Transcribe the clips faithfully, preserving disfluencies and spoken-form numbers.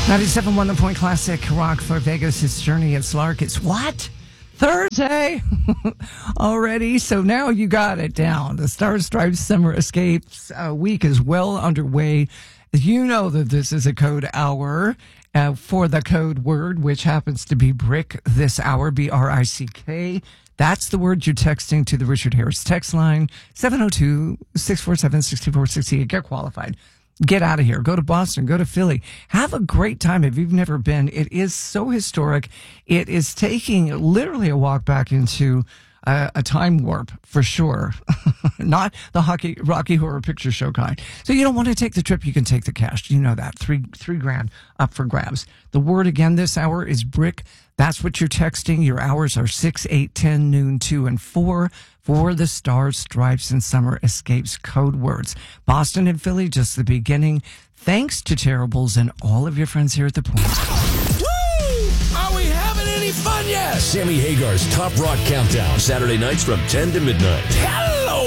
ninety-seven point one The Point Classic Rock for Vegas. It's Journey. It's Lark. It's what? Thursday already. So now you got it down. The Star Stripes Summer Escapes uh, week is well underway. You know that this is a code hour uh, for the code word, which happens to be brick this hour, B R I C K. That's the word you're texting to the Richard Harris text line, seven oh two, six four seven, six four six eight. Get qualified. Get out of here. Go to Boston. Go to Philly. Have a great time if you've never been. It is so historic. It is taking literally a walk back into a, a time warp for sure. Not the hockey, Rocky Horror Picture Show kind. So you don't want to take the trip. You can take the cash. You know that. Three, three grand up for grabs. The word again this hour is brick. That's what you're texting. Your hours are six, eight, ten, noon, two, and four for the Stars, Stripes, and Summer Escapes code words. Boston and Philly, just the beginning. Thanks to Terribles and all of your friends here at The Point. Woo! Are we having any fun yet? Sammy Hagar's Top Rock Countdown, Saturday nights from ten to midnight. Hello,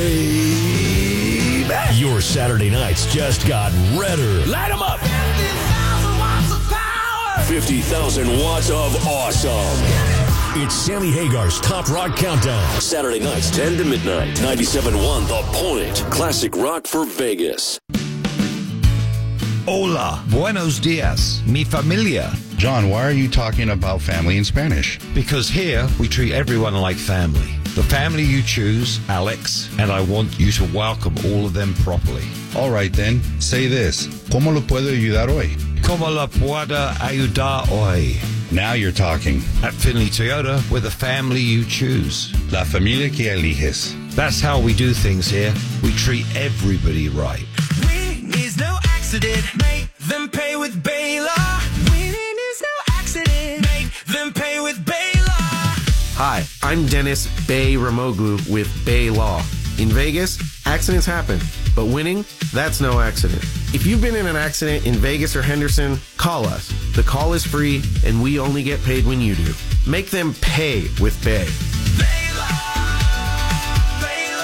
baby! Your Saturday nights just got redder. Light 'em up! fifty thousand watts of awesome. It's Sammy Hagar's Top Rock Countdown. Saturday nights, ten to midnight. ninety-seven point one The Point. Classic rock for Vegas. Hola, buenos dias, mi familia. John, why are you talking about family in Spanish? Because here we treat everyone like family. The family you choose, Alex, and I want you to welcome all of them properly. All right then, say this. ¿Cómo lo puedo ayudar hoy? Como la puedo ayudar hoy? Now you're talking. At Finley Toyota, we're the family you choose. La familia que eliges. That's how we do things here. We treat everybody right. Winning is no accident. Make them pay with Baylor. Winning is no accident. Make them pay with Baylor. Hi, I'm Dennis Bay Ramoglu with Bay Law. In Vegas, accidents happen, but winning, that's no accident. If you've been in an accident in Vegas or Henderson, call us. The call is free, and we only get paid when you do. Make them pay with Bay. Bay Law.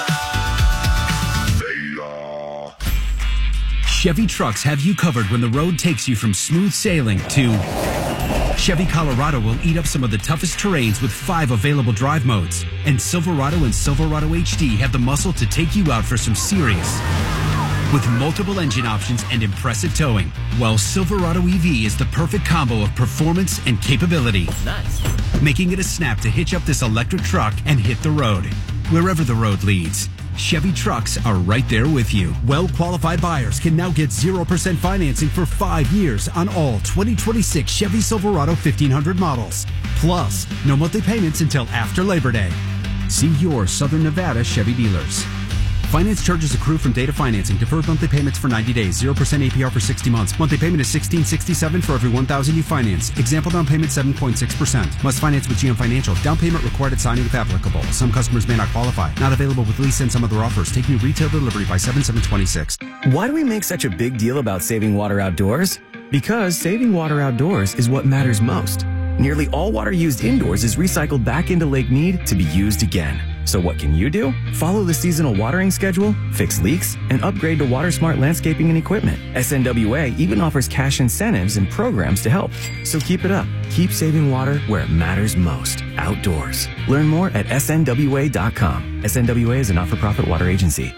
Bay Law. Chevy trucks have you covered when the road takes you from smooth sailing to... Chevy Colorado will eat up some of the toughest terrains with five available drive modes. And Silverado and Silverado H D have the muscle to take you out for some serious. With multiple engine options and impressive towing, while Silverado E V is the perfect combo of performance and capability. Nice. Making it a snap to hitch up this electric truck and hit the road. Wherever the road leads, Chevy trucks are right there with you. Well-qualified buyers can now get zero percent financing for five years on all twenty twenty-six Chevy Silverado fifteen hundred models. Plus, no monthly payments until after Labor Day. See your Southern Nevada Chevy dealers. Finance charges accrue from date of financing. Deferred monthly payments for ninety days. zero percent A P R for sixty months. Monthly payment is sixteen sixty-seven for every one thousand you finance. Example down payment seven point six percent. Must finance with G M Financial. Down payment required at signing if applicable. Some customers may not qualify. Not available with lease and some other offers. Take new retail delivery by seven seven twenty-six. Why do we make such a big deal about saving water outdoors? Because saving water outdoors is what matters most. Nearly all water used indoors is recycled back into Lake Mead to be used again. So what can you do? Follow the seasonal watering schedule, fix leaks, and upgrade to WaterSmart landscaping and equipment. S N W A even offers cash incentives and programs to help. So keep it up. Keep saving water where it matters most, outdoors. Learn more at S N W A dot com. S N W A is a not-for-profit water agency.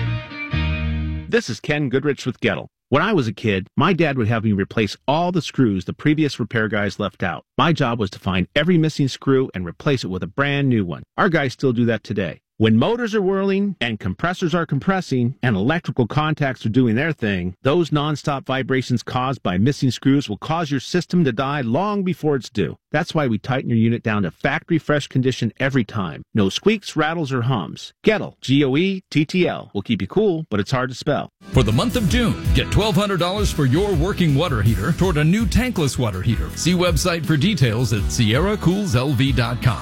This is Ken Goodrich with Gettle. When I was a kid, my dad would have me replace all the screws the previous repair guys left out. My job was to find every missing screw and replace it with a brand new one. Our guys still do that today. When motors are whirling and compressors are compressing and electrical contacts are doing their thing, those nonstop vibrations caused by missing screws will cause your system to die long before it's due. That's why we tighten your unit down to factory fresh condition every time. No squeaks, rattles, or hums. Gettle, G O E T T L, will keep you cool, but it's hard to spell. For the month of June, get twelve hundred dollars for your working water heater toward a new tankless water heater. See website for details at Sierra Cools L V dot com.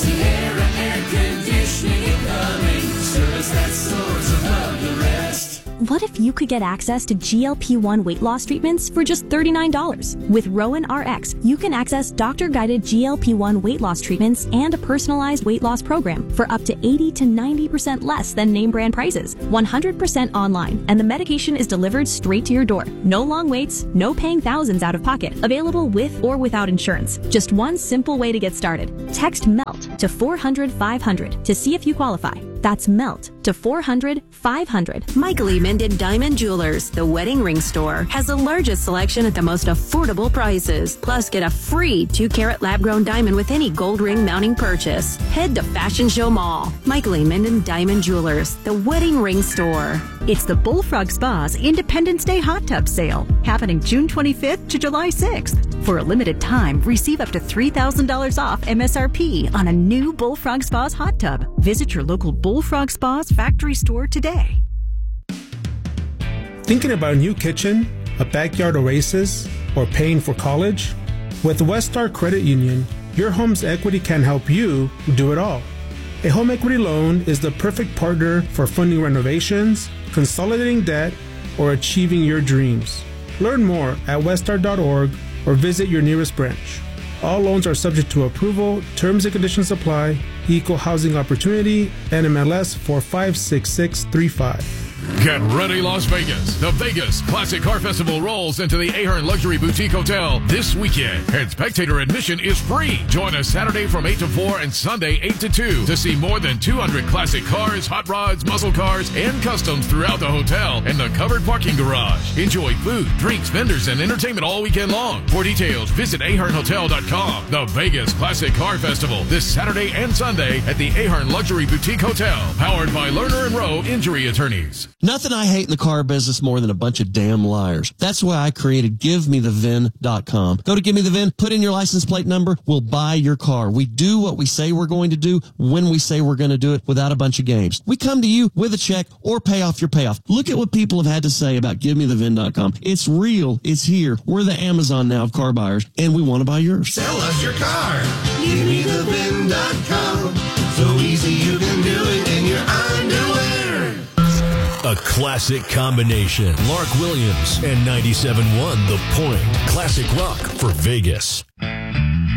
Sierra Air Conditioning and Plumbing, service that soars above the rest. What if you could get access to G L P one weight loss treatments for just thirty-nine dollars? With Rowan R X, you can access doctor-guided G L P one weight loss treatments and a personalized weight loss program for up to eighty to ninety percent less than name brand prices. one hundred percent online, and the medication is delivered straight to your door. No long waits, no paying thousands out of pocket. Available with or without insurance. Just one simple way to get started. Text MELT to four hundred five hundred to see if you qualify. That's MELT to four hundred five hundred. Michael E. Minden Diamond Jewelers, the wedding ring store, has the largest selection at the most affordable prices. Plus, get a free two carat lab-grown diamond with any gold ring mounting purchase. Head to Fashion Show Mall. Michael E. Minden Diamond Jewelers, the wedding ring store. It's the Bullfrog Spa's Independence Day Hot Tub Sale, happening June twenty-fifth to July sixth. For a limited time, receive up to three thousand dollars off M S R P on a new Bullfrog Spa's hot tub. Visit your local Bullfrog Spa's factory store today. Thinking about a new kitchen, a backyard oasis, or paying for college? With Westar Credit Union, your home's equity can help you do it all. A home equity loan is the perfect partner for funding renovations, consolidating debt, or achieving your dreams. Learn more at westar dot org or visit your nearest branch. All loans are subject to approval, terms and conditions apply, equal housing opportunity, N M L S four five six six three five. Get ready, Las Vegas. The Vegas Classic Car Festival rolls into the Ahern Luxury Boutique Hotel this weekend, and spectator admission is free. Join us Saturday from eight to four and Sunday eight to two to see more than two hundred classic cars, hot rods, muscle cars, and customs throughout the hotel and the covered parking garage. Enjoy food, drinks, vendors, and entertainment all weekend long. For details, visit ahern hotel dot com. The Vegas Classic Car Festival this Saturday and Sunday at the Ahern Luxury Boutique Hotel, powered by Lerner and Rowe Injury Attorneys. Nothing I hate in the car business more than a bunch of damn liars. That's why I created give me the V I N dot com. Go to Give Me The V I N, put in your license plate number, we'll buy your car. We do what we say we're going to do when we say we're going to do it without a bunch of games. We come to you with a check or pay off your payoff. Look at what people have had to say about Give Me The V I N dot com. It's real. It's here. We're the Amazon now of car buyers, and we want to buy yours. Sell us your car. Give me the V I N dot com. So easy you can do it in your underwear. A classic combination. Lark Williams and ninety-seven point one The Point. Classic rock for Vegas.